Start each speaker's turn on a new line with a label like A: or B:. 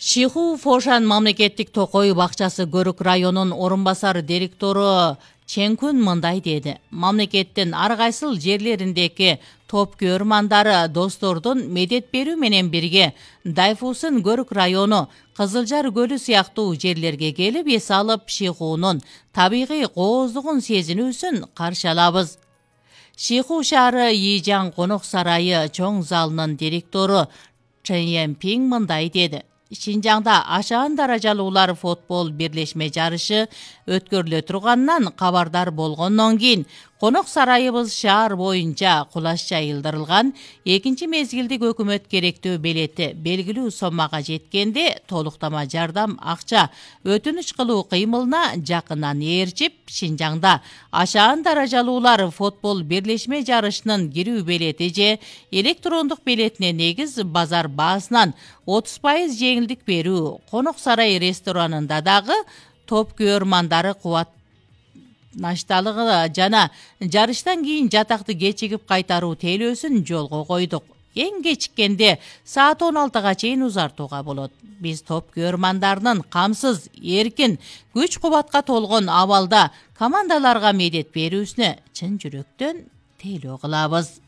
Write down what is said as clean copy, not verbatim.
A: Шиху Фошан мамлекеттик токой бакчасы Көрүк районунун орун басары директору Ченкүн мындай деди. Мамлекеттин ар кайсыл жерлериндеги топкү ормандары достордун медет берүү менен бирге Дайфусын Көрүк району, Кызылжар көлү сыяктуу жерлерге келип эс алып, Шихунун табигый кооздугун сезинүүсүн каршы алабыз. Шиху шаары Ийжан конок сарайы чоң залынын директору Чен Пинг мындай деди. Шинжаңда ашаан даражалуулар футбол бирлешме жарышы өткөрүлө турганынан кабардар болгондон кийин конок сарайыбыз шаар боюнча кулаш жайылдырылган, экинчи мезгилдик өкмөт керектүү белети белгилүү соммага жеткенде толуктама жардам акча өтүнүч кылуу кыймылына жакындан ээрчип, Шинжаңда ашаан даражалуулар футбол бирлешме жарышынын кирүү белети же электрондук белетине негиз базар баасынан 30% жеңилдик берүү, конок сарай ресторанында дагы топкү ормандары кубат нашталыгы жана жарыштан кийин жатакты кечигип кайтаруу тейлөөсүн жолго койдук. Эң кечиккенде саат 16га чейин узартууга болот. Биз топкү ормандарынын камсыз, эркин, күч кубатка толгон абалда командаларга медет берүүсүнө чын жүрөктөн тейлөө кылабыз.